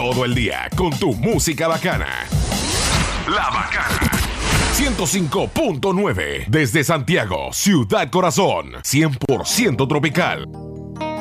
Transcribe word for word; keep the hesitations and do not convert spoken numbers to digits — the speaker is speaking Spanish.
Todo el día con tu música bacana. La Bacana. ciento cinco punto nueve. Desde Santiago, Ciudad Corazón. cien por ciento tropical.